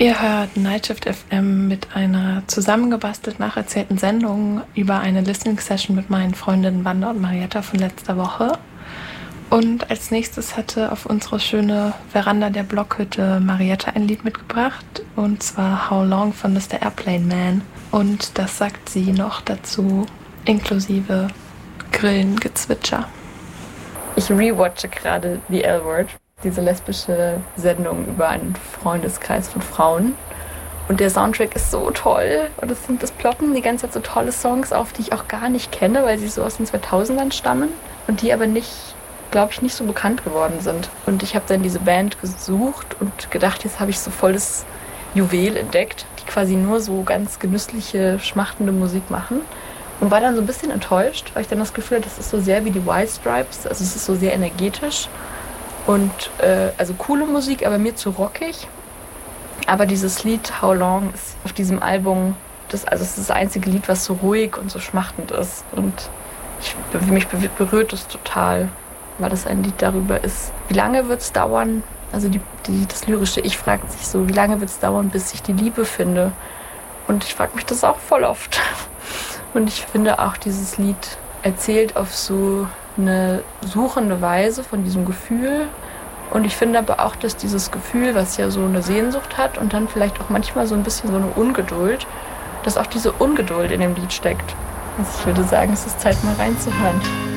Ihr hört Nightshift FM mit einer zusammengebastelt nacherzählten Sendung über eine Listening-Session mit meinen Freundinnen Wanda und Marietta von letzter Woche. Und als nächstes hatte auf unsere schöne Veranda der Blockhütte Marietta ein Lied mitgebracht, und zwar How Long von Mr. Airplane Man. Und das sagt sie noch dazu, inklusive Grillengezwitscher. Ich rewatche gerade The L-Word, diese lesbische Sendung über einen Freundeskreis von Frauen. Und der Soundtrack ist so toll. Und das ploppen die ganze Zeit so tolle Songs auf, die ich auch gar nicht kenne, weil sie so aus den 2000ern stammen und die aber nicht, glaube ich, nicht so bekannt geworden sind. Und ich habe dann diese Band gesucht und gedacht, jetzt habe ich so voll das Juwel entdeckt, die quasi nur so ganz genüssliche, schmachtende Musik machen. Und war dann so ein bisschen enttäuscht, weil ich dann das Gefühl hatte, das ist so sehr wie die White Stripes. Also es ist so sehr energetisch. Und also coole Musik, aber mir zu rockig. Aber dieses Lied How Long ist auf diesem Album, es ist das einzige Lied, was so ruhig und so schmachtend ist. Und mich berührt es total, weil das ein Lied darüber ist. Wie lange wird es dauern? Also das lyrische Ich fragt sich so, wie lange wird es dauern, bis ich die Liebe finde? Und ich frage mich das auch voll oft. Und ich finde auch, dieses Lied erzählt auf so eine suchende Weise von diesem Gefühl. Und ich finde aber auch, dass dieses Gefühl, was ja so eine Sehnsucht hat und dann vielleicht auch manchmal so ein bisschen so eine Ungeduld, dass auch diese Ungeduld in dem Lied steckt. Also ich würde sagen, es ist Zeit, mal reinzuhören.